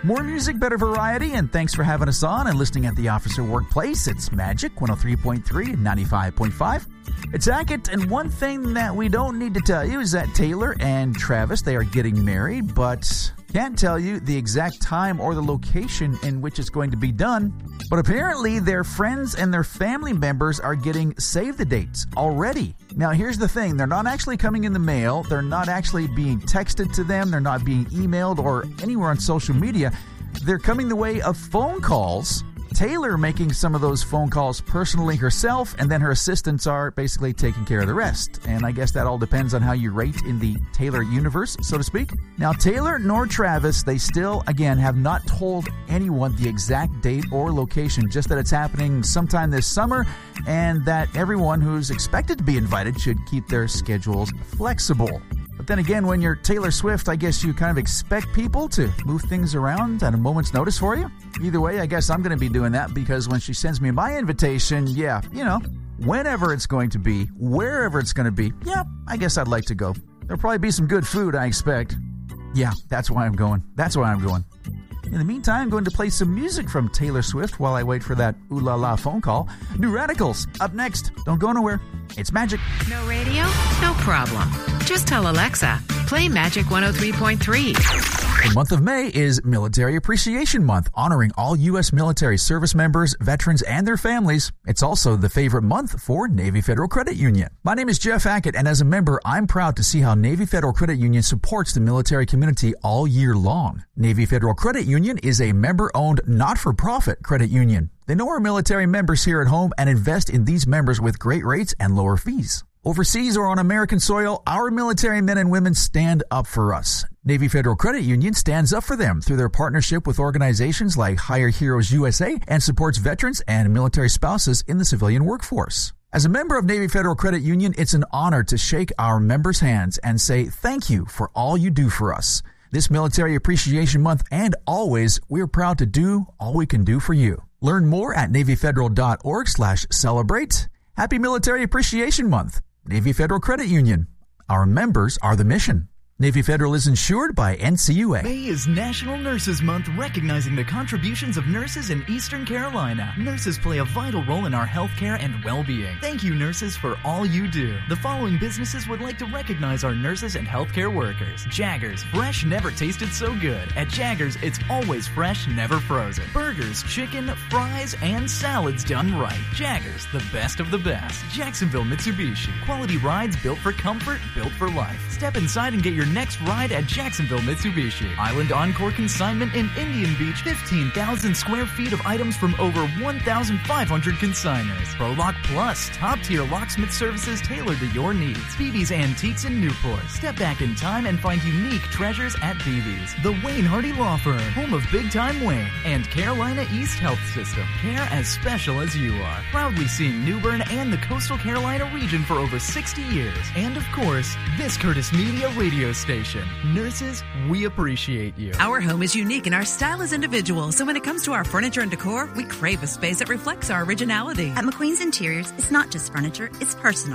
More music, better variety, and thanks for having us on and listening at the Officer Workplace. It's Magic 103.3 and 95.5. It's Hackett, and one thing that we don't need to tell you is that Taylor and Travis, they are getting married, but can't tell you the exact time or the location in which it's going to be done. But apparently their friends and their family members are getting save the dates already. Now here's the thing, they're not actually coming in the mail, they're not actually being texted to them, they're not being emailed or anywhere on social media. They're coming the way of phone calls. Taylor making some of those phone calls personally herself, and then her assistants are basically taking care of the rest. And I guess that all depends on how you rate in the Taylor universe, so to speak. Now, Taylor nor Travis, they still, again, have not told anyone the exact date or location, just that it's happening sometime this summer, and that everyone who's expected to be invited should keep their schedules flexible. But then again, when you're Taylor Swift, I guess you kind of expect people to move things around at a moment's notice for you. Either way, I guess I'm going to be doing that because when she sends me my invitation, whenever it's going to be, wherever it's going to be, I guess I'd like to go. There'll probably be some good food, I expect. Yeah, that's why I'm going. In the meantime, I'm going to play some music from Taylor Swift while I wait for that ooh la la phone call. New Radicals, up next. Don't go nowhere. It's Magic. No radio? No problem. Just tell Alexa, play Magic 103.3. The month of May is Military Appreciation Month, honoring all U.S. military service members, veterans, and their families. It's also the favorite month for Navy Federal Credit Union. My name is Jeff Hackett, and as a member, I'm proud to see how Navy Federal Credit Union supports the military community all year long. Navy Federal Credit Union is a member-owned, not-for-profit credit union. They know our military members here at home and invest in these members with great rates and lower fees. Overseas or on American soil, our military men and women stand up for us. Navy Federal Credit Union stands up for them through their partnership with organizations like Hire Heroes USA and supports veterans and military spouses in the civilian workforce. As a member of Navy Federal Credit Union, it's an honor to shake our members' hands and say thank you for all you do for us. This Military Appreciation Month and always, we're proud to do all we can do for you. Learn more at NavyFederal.org/celebrate. Happy Military Appreciation Month. Navy Federal Credit Union. Our members are the mission. Navy Federal is insured by NCUA. May is National Nurses Month, recognizing the contributions of nurses in Eastern Carolina. Nurses play a vital role in our healthcare and well-being. Thank you, nurses, for all you do. The following businesses would like to recognize our nurses and healthcare workers. Jaggers, fresh never tasted so good. At Jaggers, it's always fresh, never frozen. Burgers, chicken, fries, and salads done right. Jaggers, the best of the best. Jacksonville Mitsubishi, quality rides built for comfort, built for life. Step inside and get your next ride at Jacksonville Mitsubishi. Island Encore Consignment in Indian Beach. 15,000 square feet of items from over 1,500 consigners. ProLock Plus, top-tier locksmith services tailored to your needs. BB's Antiques in Newport. Step back in time and find unique treasures at BB's. The Wayne Hardy Law Firm, home of Big Time Wayne. And Carolina East Health System. Care as special as you are. Proudly seeing New Bern and the Coastal Carolina region for over 60 years. And of course, this Curtis Media radio station. Nurses, we appreciate you. Our home is unique and our style is individual, so when it comes to our furniture and decor, we crave a space that reflects our originality. At McQueen's Interiors, it's not just furniture, it's personal.